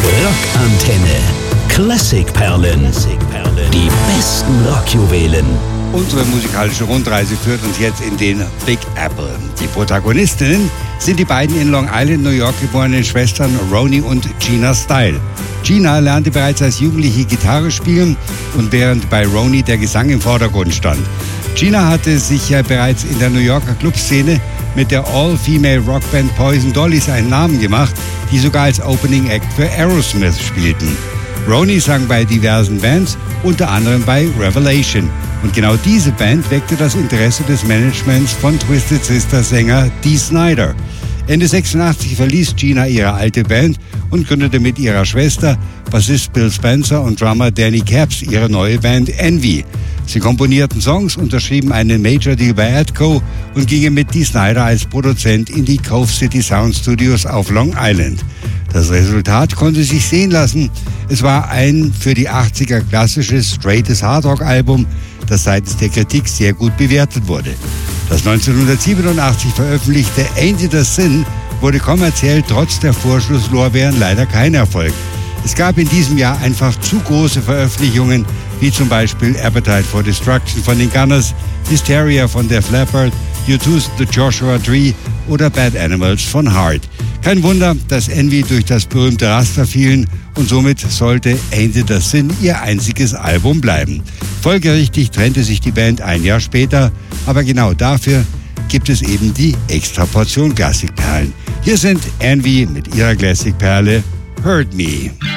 Rockantenne. Klassikperlen. Die besten Rockjuwelen. Unsere musikalische Rundreise führt uns jetzt in den Big Apple. Die Protagonistinnen sind die beiden in Long Island, New York geborenen Schwestern Roni und Gina Style. Gina lernte bereits als Jugendliche Gitarre spielen und während bei Roni der Gesang im Vordergrund stand. Gina hatte sich ja bereits in der New Yorker Clubszene mit der All-Female-Rockband Poison Dollys einen Namen gemacht, die sogar als Opening Act für Aerosmith spielten. Roni sang bei diversen Bands, unter anderem bei Revelation. Und genau diese Band weckte das Interesse des Managements von Twisted Sister-Sänger Dee Snider. Ende 86 verließ Gina ihre alte Band und gründete mit ihrer Schwester, Bassist Bill Spencer und Drummer Danny Capps ihre neue Band Envy. Sie komponierten Songs, unterschrieben einen Major Deal bei Atco und gingen mit Dee Snider als Produzent in die Cove City Sound Studios auf Long Island. Das Resultat konnte sich sehen lassen. Es war ein für die 80er klassisches, straightes Hardrock-Album, das seitens der Kritik sehr gut bewertet wurde. Das 1987 veröffentlichte Ain't It a Sin wurde kommerziell trotz der Vorschusslorbeeren leider kein Erfolg. Es gab in diesem Jahr einfach zu große Veröffentlichungen, wie zum Beispiel Appetite for Destruction von den Gunners, Hysteria von Def Leppard, U2's The Joshua Tree oder Bad Animals von Heart. Kein Wunder, dass Envy durch das berühmte Raster fielen und somit sollte Ain't It a Sin ihr einziges Album bleiben. Folgerichtig trennte sich die Band ein Jahr später, aber genau dafür gibt es eben die Extraportion Klassikperlen. Hier sind Envy mit ihrer Klassikperle Hurt Me.